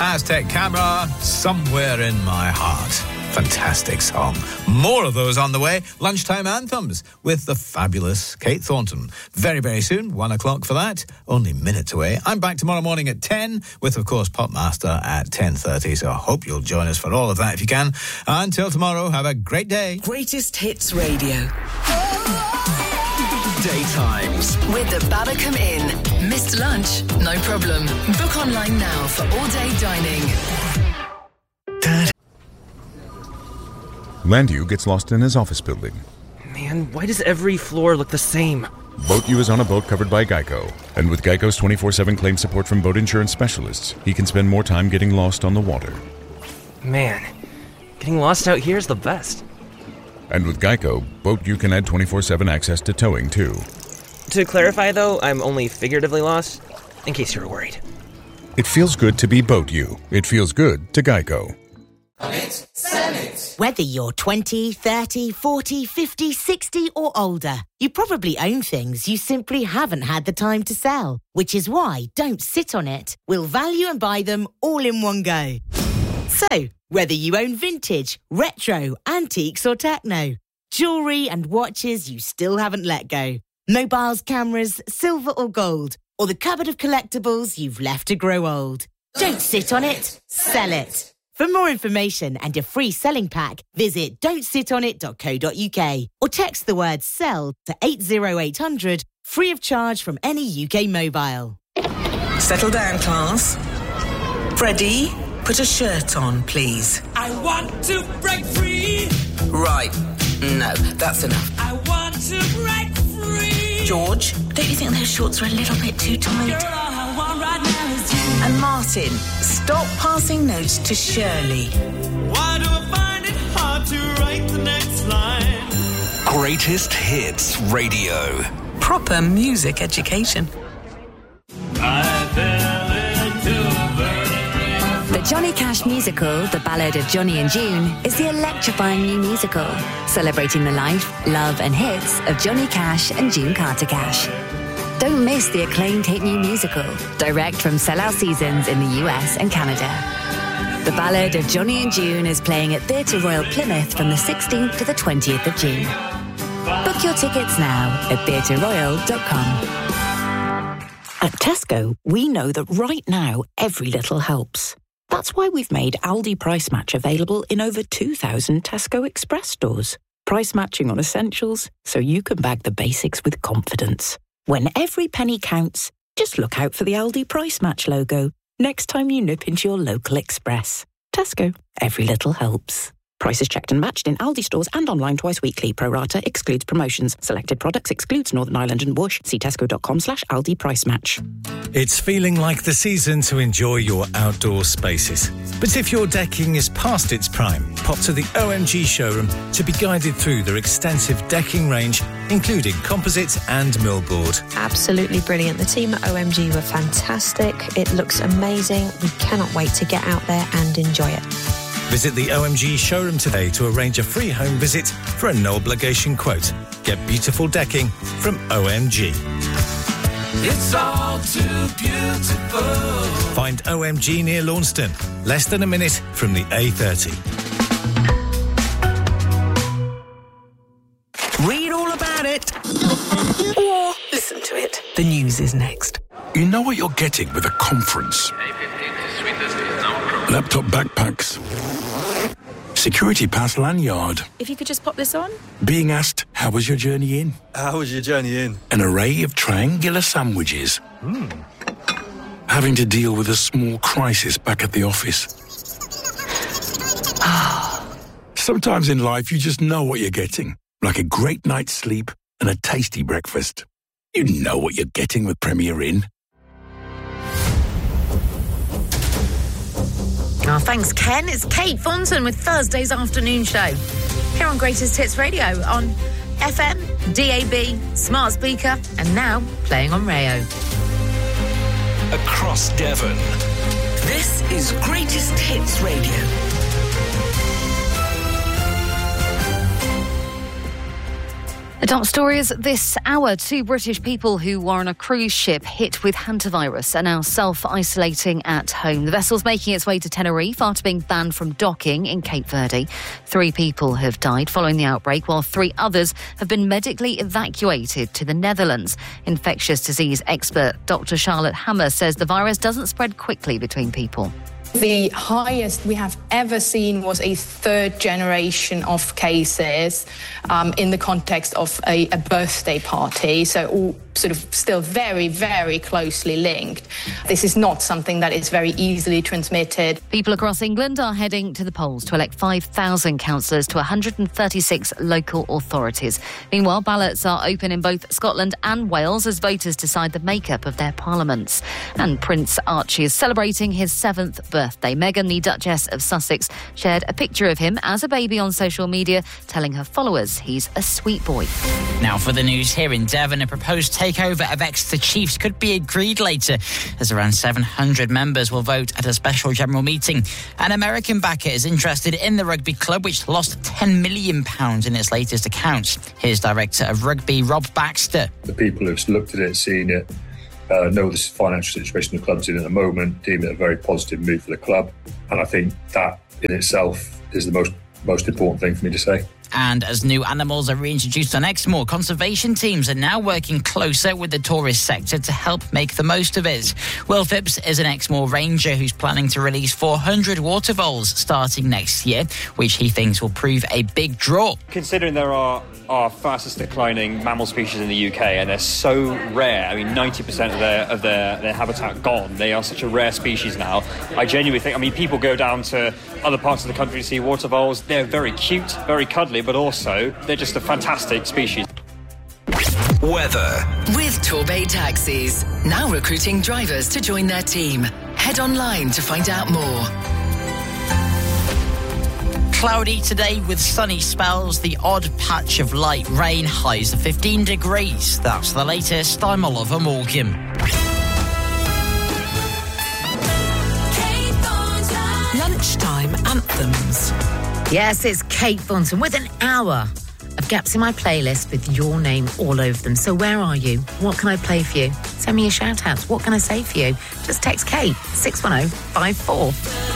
Aztec Camera, Somewhere in My Heart. Fantastic song. More of those on the way. Lunchtime anthems with the fabulous Kate Thornton. Very, very soon, 1 o'clock for that. Only minutes away. I'm back tomorrow morning at 10 with, of course, Popmaster at 10:30. So I hope you'll join us for all of that if you can. Until tomorrow, have a great day. Greatest Hits Radio. Daytimes. With the Babacom Inn. Missed lunch? No problem. Book online now for all-day dining. Landu gets lost in his office building. Man, why does every floor look the same? Boat U is on a boat covered by Geico. And with Geico's 24/7 claim support from boat insurance specialists, he can spend more time getting lost on the water. Man, getting lost out here is the best. And with Geico, Boat U can add 24/7 access to towing, too. To clarify, though, I'm only figuratively lost, in case you were worried. It feels good to be Boat U. It feels good to Geico. Whether you're 20, 30, 40, 50, 60 or older, you probably own things you simply haven't had the time to sell, which is why Don't Sit On It. We'll value and buy them all in one go. So, whether you own vintage, retro, antiques or techno, jewellery and watches you still haven't let go, mobiles, cameras, silver or gold, or the cupboard of collectibles you've left to grow old. Don't sit on it, sell it. For more information and a free selling pack, visit don'tsitonit.co.uk or text the word SELL to 80800, free of charge from any UK mobile. Settle down, class. Freddie, put a shirt on, please. I want to break free. Right. No, that's enough. I want to break free. George, don't you think those shorts are a little bit too tight? Girl, all I want right now is you. And Martin, stop passing notes to Shirley. Why do I find it hard to write the next line? Greatest Hits Radio. Proper music education. I fell into a burning. The Johnny Cash musical, The Ballad of Johnny and June, is the electrifying new musical, celebrating the life, love and hits of Johnny Cash and June Carter Cash. Don't miss the acclaimed hit new musical, direct from Sellout Seasons in the US and Canada. The Ballad of Johnny and June is playing at Theatre Royal Plymouth from the 16th to the 20th of June. Book your tickets now at theatreroyal.com. At Tesco, we know that right now, every little helps. That's why we've made Aldi Price Match available in over 2,000 Tesco Express stores. Price matching on essentials, so you can bag the basics with confidence. When every penny counts, just look out for the Aldi Price Match logo next time you nip into your local Express. Tesco, every little helps. Prices checked and matched in Aldi stores and online twice weekly. Pro rata excludes promotions. Selected products excludes Northern Ireland and Bush. See tesco.com/Aldi Price Match. It's feeling like the season to enjoy your outdoor spaces. But if your decking is past its prime, pop to the OMG showroom to be guided through their extensive decking range, including composite and millboard. Absolutely brilliant. The team at OMG were fantastic. It looks amazing. We cannot wait to get out there and enjoy it. Visit the OMG showroom today to arrange a free home visit for a no-obligation quote. Get beautiful decking from OMG. It's all too beautiful. Find OMG near Launceston, less than a minute from the A30. Read all about it. Or listen to it. The news is next. You know what you're getting with a conference. Laptop backpacks. Security pass lanyard. If you could just pop this on. Being asked, how was your journey in? How was your journey in? An array of triangular sandwiches. Having to deal with a small crisis back at the office. Sometimes in life you just know what you're getting. Like a great night's sleep and a tasty breakfast. You know what you're getting with Premier Inn. Oh, thanks, Ken. It's Kate Thornton with Thursday's afternoon show. Here on Greatest Hits Radio on FM, DAB, smart speaker, and now playing on Rayo. Across Devon. This is Greatest Hits Radio. The top stories this hour. 2 British people who were on a cruise ship hit with hantavirus are now self-isolating at home. The vessel's making its way to Tenerife after being banned from docking in Cape Verde. 3 people have died following the outbreak, while 3 others have been medically evacuated to the Netherlands. Infectious disease expert Dr. Charlotte Hammer says the virus doesn't spread quickly between people. The highest we have ever seen was a 3rd generation of cases in the context of a birthday party, so all sort of still very, very closely linked. This is not something that is very easily transmitted. People across England are heading to the polls to elect 5,000 councillors to 136 local authorities. Meanwhile, ballots are open in both Scotland and Wales as voters decide the makeup of their parliaments. And Prince Archie is celebrating his 7th birthday. Meghan, the Duchess of Sussex, shared a picture of him as a baby on social media, telling her followers he's a sweet boy. Now for the news here in Devon, a proposed takeover of Exeter Chiefs could be agreed later, as around 700 members will vote at a special general meeting. An American backer is interested in the rugby club, which lost £10 million in its latest accounts. Here's Director of Rugby, Rob Baxter. The people who've looked at it, seen it, know the financial situation the club's in at the moment, deem it a very positive move for the club. And I think that in itself is the most important thing for me to say. And as new animals are reintroduced on Exmoor, conservation teams are now working closer with the tourist sector to help make the most of it. Will Phipps is an Exmoor ranger who's planning to release 400 water voles starting next year, which he thinks will prove a big draw. Considering there are our fastest declining mammal species in the UK, and they're so rare. I mean, 90% of their habitat gone. They are such a rare species now. I genuinely think, people go down to other parts of the country to see water voles. They're very cute, very cuddly, but also they're just a fantastic species. Weather. With Torbay Taxis, now recruiting drivers to join their team. Head online to find out more. Cloudy today with sunny spells, the odd patch of light rain, highs of 15 degrees. That's the latest. I'm Oliver Morgan. Lunchtime anthems. Yes, it's Kate Thornton with an hour of gaps in my playlist with your name all over them. So where are you? What can I play for you? Send me a shout out. What can I say for you? Just text Kate 61054.